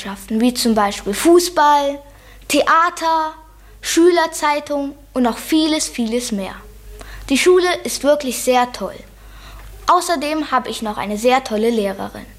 Leidenschaften, wie zum Beispiel Fußball, Theater, Schülerzeitung und noch vieles, vieles mehr. Die Schule ist wirklich sehr toll. Außerdem habe ich noch eine sehr tolle Lehrerin.